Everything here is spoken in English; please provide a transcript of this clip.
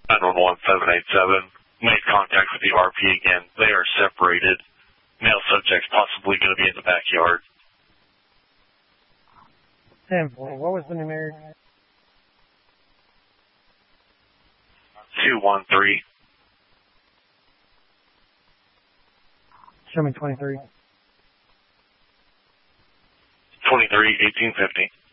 911-787. Made contact with the RP again. They are separated. Male subject's possibly going to be in the backyard. 10-4. What was the numeric? 213. Show me 23. 23, 1850.